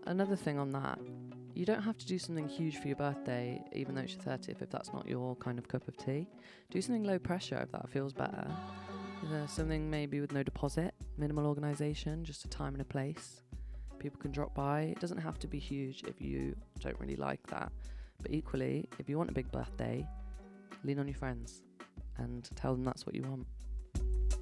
another thing on that, you don't have to do something huge for your birthday, even though it's your 30th, if that's not your kind of cup of tea. Do something low pressure if that feels better. Either something maybe with no deposit, minimal organisation, just a time and a place. People can drop by. It doesn't have to be huge if you don't really like that. But equally, if you want a big birthday, lean on your friends and tell them that's what you want.